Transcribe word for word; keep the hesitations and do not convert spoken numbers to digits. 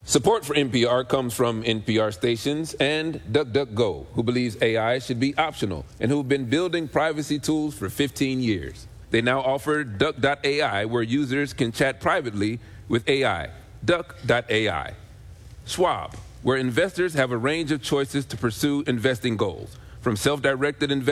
Support for N P R comes from N P R stations and DuckDuckGo, who believes A I should be optional and who've been building privacy tools for fifteen years. They now offer Duck dot A I, where users can chat privately with A I. Duck dot A I. Schwab, where investors have a range of choices to pursue investing goals, from self-directed investment